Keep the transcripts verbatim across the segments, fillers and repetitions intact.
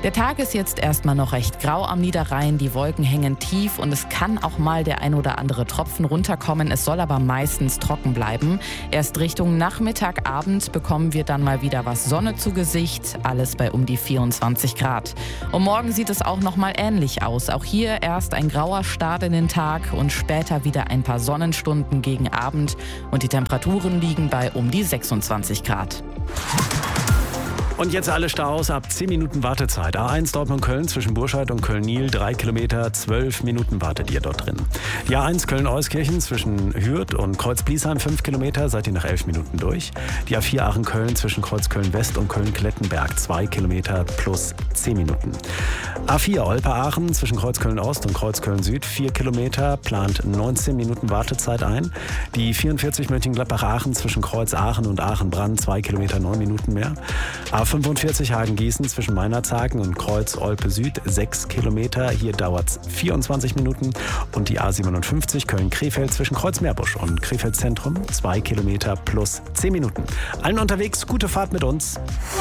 Der Tag ist jetzt erstmal noch recht grau am Niederrhein, die Wolken hängen tief und es kann auch mal der ein oder andere Tropfen runterkommen. Es soll aber meistens trocken bleiben. Erst Richtung Nachmittag, Abend bekommen wir dann mal wieder was Sonne zu Gesicht, alles bei um die vierundzwanzig Grad. Und morgen sieht es auch noch mal ähnlich aus. Auch hier erst ein grauer Start in den Tag und später wieder ein paar Sonnenstunden gegen Abend und die Temperaturen liegen bei um die sechsundzwanzig Grad. Und jetzt alle Staus ab zehn Minuten Wartezeit. A eins Dortmund-Köln zwischen Burscheid und Köln-Niel, drei Kilometer, zwölf Minuten wartet ihr dort drin. Die A eins Köln-Euskirchen zwischen Hürth und Kreuz-Bliesheim, fünf Kilometer, seid ihr nach elf Minuten durch. Die A vier Aachen-Köln zwischen Kreuz-Köln-West und Köln-Klettenberg, zwei Kilometer plus zehn Minuten. A vier Olpe-Aachen zwischen Kreuz-Köln-Ost und Kreuz-Köln-Süd, vier Kilometer, plant neunzehn Minuten Wartezeit ein. Die vierundvierzig Mönchengladbach-Aachen zwischen Kreuz-Aachen und Aachen-Brann, zwei Kilometer, neun Minuten mehr. A fünfundvierzig Hagen-Gießen zwischen Meinerzhagen und Kreuz-Olpe-Süd, sechs Kilometer. Hier dauert es vierundzwanzig Minuten. Und die A siebenundfünfzig Köln-Krefeld zwischen Kreuz-Meerbusch und Krefeld-Zentrum, zwei Kilometer plus zehn Minuten. Allen unterwegs, gute Fahrt mit uns.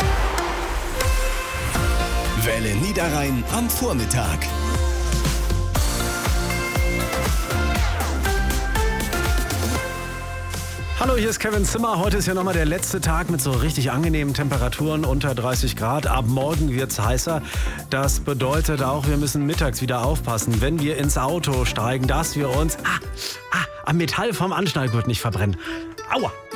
Welle Niederrhein am Vormittag. Hallo, hier ist Kevin Zimmer. Heute ist ja nochmal der letzte Tag mit so richtig angenehmen Temperaturen unter dreißig Grad. Ab morgen wird's heißer. Das bedeutet auch, wir müssen mittags wieder aufpassen, wenn wir ins Auto steigen, dass wir uns ah, ah, am Metall vom Anschnallgurt nicht verbrennen. Aua!